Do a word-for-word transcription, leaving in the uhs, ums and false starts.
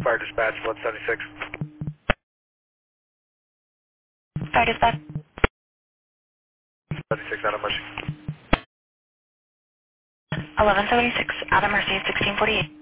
Fire Dispatch, one seventy-six. Fire Dispatch. seventy-six out of Mercy. eleven seventy-six, Adam Mercy, sixteen forty-eight.